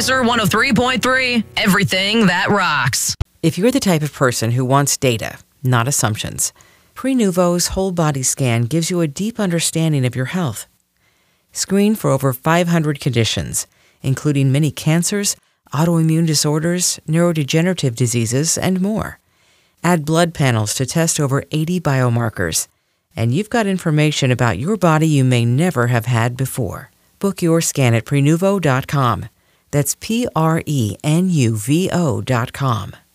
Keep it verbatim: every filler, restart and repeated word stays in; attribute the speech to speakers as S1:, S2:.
S1: Cruiser one oh three point three, everything that rocks.
S2: If you're the type of person who wants data, not assumptions, Prenuvo's whole body scan gives you a deep understanding of your health. Screen for over five hundred conditions, including many cancers, autoimmune disorders, neurodegenerative diseases, and more. Add blood panels to test over eighty biomarkers, and you've got information about your body you may never have had before. Book your scan at Prenuvo dot com. That's P R E N U V O dot com.